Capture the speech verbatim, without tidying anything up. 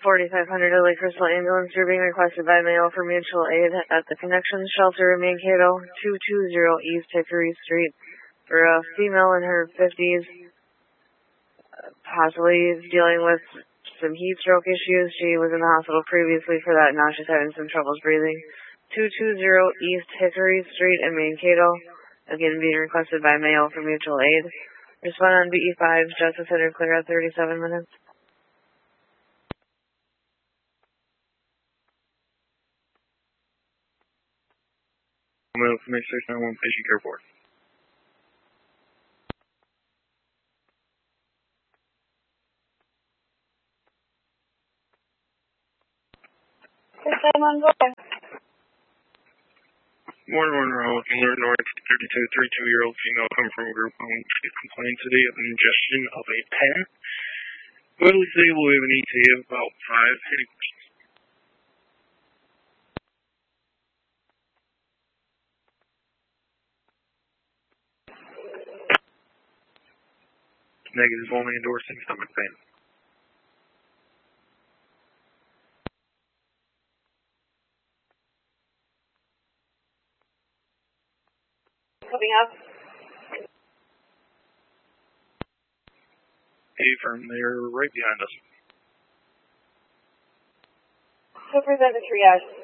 forty-five hundred Lake Crystal Ambulance. You're being requested by mail for mutual aid at the Connection Shelter in Mankato, two two zero East Hickory Street, for a female in her fifties, uh, possibly dealing with some heat stroke issues. She was in the hospital previously for that. Now she's having some troubles breathing. two two zero East Hickory Street in Mankato. Again, being requested by mail for mutual aid. Respond on B E five, Justice Center, clear at thirty-seven minutes. Move from six nine one, patient care four. six nine one, go ahead. Morning, morning, we're looking north, north, thirty-two, thirty-two-year-old female coming from a group home. She complained today of ingestion of a pen. Vitally stable, we have an E T of about five. Any questions? Negative, only endorsing stomach pain. Coming up. A firm, they're right behind us. Supervisor triage.